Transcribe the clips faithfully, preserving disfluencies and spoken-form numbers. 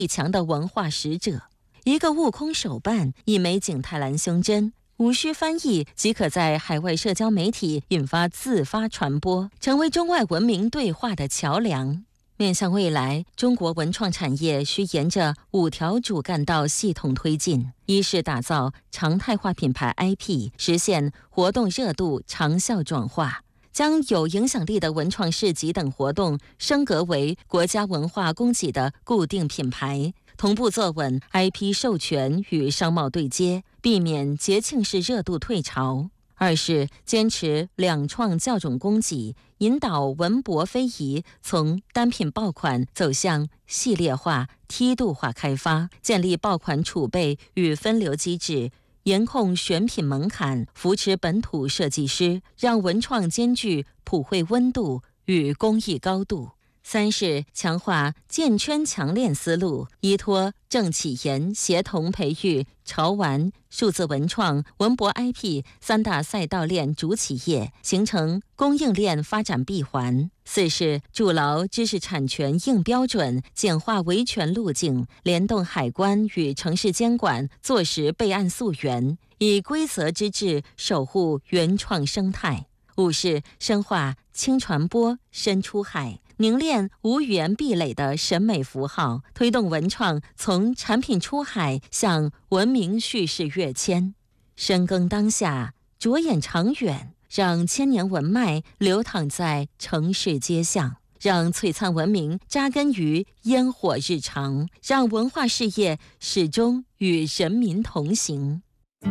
力强的文化使者。一个悟空手办，一枚景泰蓝胸针，无需翻译即可在海外社交媒体引发自发传播，成为中外文明对话的桥梁。面向未来，中国文创产业需沿着五条主干道系统推进：一是打造常态化品牌 I P， 实现活动热度长效转化，将有影响力的文创市集等活动升格为国家文化供给的固定品牌，同步坐稳 I P 授权与商贸对接，避免节庆式热度退潮。二是坚持两创教种供给，引导文博非遗从单品爆款走向系列化、梯度化开发，建立爆款储备与分流机制，严控选品门槛，扶持本土设计师，让文创兼具普惠温度与工艺高度。三是强化建圈强链思路，依托政企研协同培育潮玩、数字文创、文博 I P 三大赛道链主企业，形成供应链发展闭环。四是筑牢知识产权硬标准，简化维权路径，联动海关与城市监管，做实备案溯源，以规则之治守护原创生态。五是深化轻传播、深出海，凝练无语言壁垒的审美符号，推动文创从产品出海向文明叙事跃迁。深耕当下，着眼长远，让千年文脉流淌在城市街巷，让璀璨文明扎根于烟火日常，让文化事业始终与人民同行。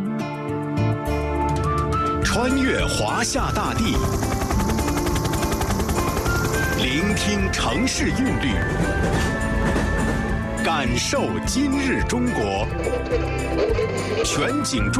穿越华夏大地，聆听城市韵律，感受今日中国，全景中